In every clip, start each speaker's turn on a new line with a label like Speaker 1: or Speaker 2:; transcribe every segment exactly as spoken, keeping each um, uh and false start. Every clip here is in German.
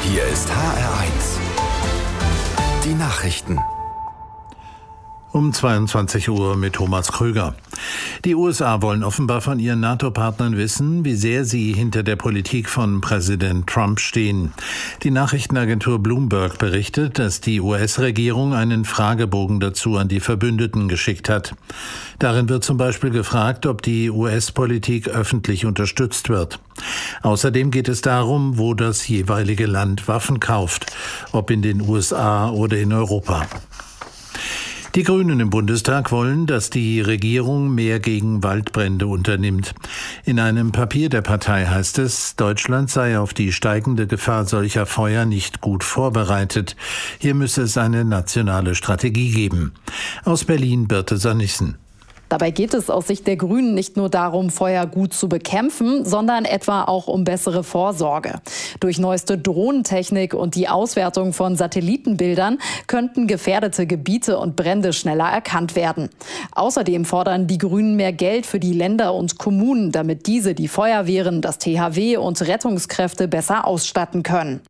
Speaker 1: Hier ist H R eins. Die Nachrichten.
Speaker 2: Um zweiundzwanzig Uhr mit Thomas Krüger. Die U S A wollen offenbar von ihren NATO-Partnern wissen, wie sehr sie hinter der Politik von Präsident Trump stehen. Die Nachrichtenagentur Bloomberg berichtet, dass die U S-Regierung einen Fragebogen dazu an die Verbündeten geschickt hat. Darin wird zum Beispiel gefragt, ob die U S-Politik öffentlich unterstützt wird. Außerdem geht es darum, wo das jeweilige Land Waffen kauft, ob in den U S A oder in Europa. Die Grünen im Bundestag wollen, dass die Regierung mehr gegen Waldbrände unternimmt. In einem Papier der Partei heißt es, Deutschland sei auf die steigende Gefahr solcher Feuer nicht gut vorbereitet. Hier müsse es eine nationale Strategie geben. Aus Berlin Birte Sannichsen.
Speaker 3: Dabei geht es aus Sicht der Grünen nicht nur darum, Feuer gut zu bekämpfen, sondern etwa auch um bessere Vorsorge. Durch neueste Drohnentechnik und die Auswertung von Satellitenbildern könnten gefährdete Gebiete und Brände schneller erkannt werden. Außerdem fordern die Grünen mehr Geld für die Länder und Kommunen, damit diese die Feuerwehren, das T H W und Rettungskräfte besser ausstatten können.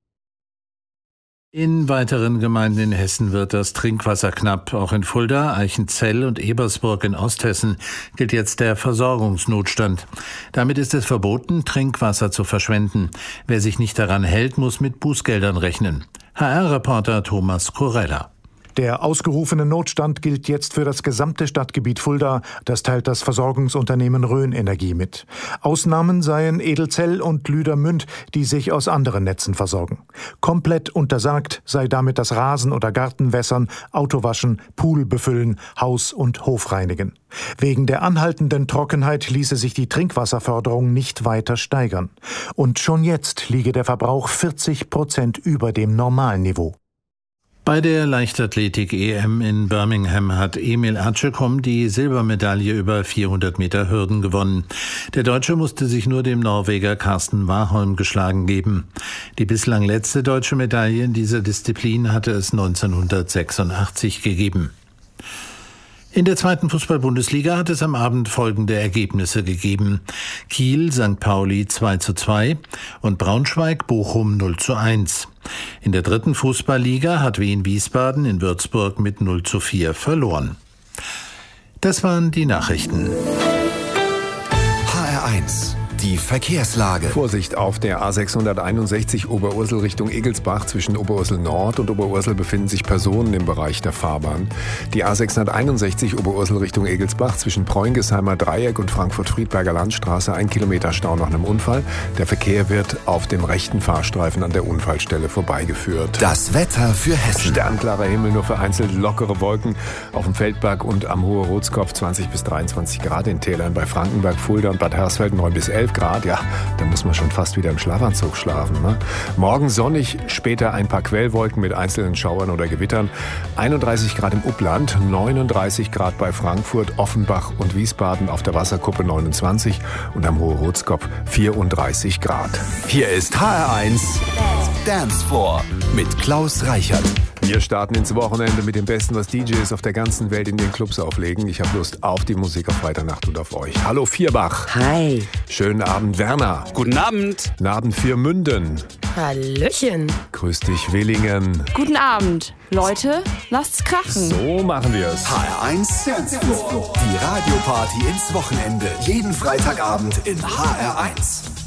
Speaker 2: In weiteren Gemeinden in Hessen wird das Trinkwasser knapp. Auch in Fulda, Eichenzell und Ebersburg in Osthessen gilt jetzt der Versorgungsnotstand. Damit ist es verboten, Trinkwasser zu verschwenden. Wer sich nicht daran hält, muss mit Bußgeldern rechnen. H R-Reporter Thomas Kurella.
Speaker 4: Der ausgerufene Notstand gilt jetzt für das gesamte Stadtgebiet Fulda. Das teilt das Versorgungsunternehmen Rhön Energie mit. Ausnahmen seien Edelzell und Lüdermünd, die sich aus anderen Netzen versorgen. Komplett untersagt sei damit das Rasen- oder Gartenwässern, Autowaschen, Pool befüllen, Haus- und Hof reinigen. Wegen der anhaltenden Trockenheit ließe sich die Trinkwasserförderung nicht weiter steigern. Und schon jetzt liege der Verbrauch vierzig Prozent über dem Normalniveau.
Speaker 2: Bei der Leichtathletik-E M in Birmingham hat Emil Ercekom die Silbermedaille über vierhundert Meter Hürden gewonnen. Der Deutsche musste sich nur dem Norweger Karsten Warholm geschlagen geben. Die bislang letzte deutsche Medaille in dieser Disziplin hatte es neunzehnhundertsechsundachtzig gegeben. In der zweiten Fußball-Bundesliga hat es am Abend folgende Ergebnisse gegeben. Kiel, Sankt Pauli zwei zu zwei und Braunschweig, Bochum null zu eins. In der dritten Fußballliga hat Wien Wiesbaden in Würzburg mit null zu vier verloren. Das waren die Nachrichten.
Speaker 1: H R eins. Die Verkehrslage.
Speaker 5: Vorsicht auf der A sechshunderteinundsechzig Oberursel Richtung Egelsbach. Zwischen Oberursel Nord und Oberursel befinden sich Personen im Bereich der Fahrbahn. Die A sechshunderteinundsechzig Oberursel Richtung Egelsbach zwischen Preungesheimer Dreieck und Frankfurt-Friedberger Landstraße. Ein Kilometer Stau nach einem Unfall. Der Verkehr wird auf dem rechten Fahrstreifen an der Unfallstelle vorbeigeführt.
Speaker 1: Das Wetter für Hessen.
Speaker 5: Sternklarer Himmel, nur vereinzelt lockere Wolken. Auf dem Feldberg und am Hohe Rotskopf zwanzig bis dreiundzwanzig Grad in Tälern. Bei Frankenberg, Fulda und Bad Hersfeld neun bis elf Grad, ja, da muss man schon fast wieder im Schlafanzug schlafen. Ne? Morgen sonnig, später ein paar Quellwolken mit einzelnen Schauern oder Gewittern. einunddreißig Grad im Upland, neununddreißig Grad bei Frankfurt, Offenbach und Wiesbaden, auf der Wasserkuppe neunundzwanzig und am Hohe Rotskopf vierunddreißig Grad.
Speaker 1: Hier ist H R eins Dance Floor mit Klaus Reichert.
Speaker 5: Wir starten ins Wochenende mit dem Besten, was D Js auf der ganzen Welt in den Clubs auflegen. Ich habe Lust auf die Musik auf Freitagnacht und auf euch. Hallo Vierbach.
Speaker 6: Hi.
Speaker 5: Schönen Abend Werner.
Speaker 7: Guten Abend.
Speaker 5: Guten Abend Viermünden.
Speaker 6: Hallöchen.
Speaker 5: Grüß dich Willingen.
Speaker 8: Guten Abend. Leute, lasst's krachen.
Speaker 5: So machen wir's.
Speaker 1: H R eins Dance Floor. Die Radioparty ins Wochenende. Jeden Freitagabend in H R eins.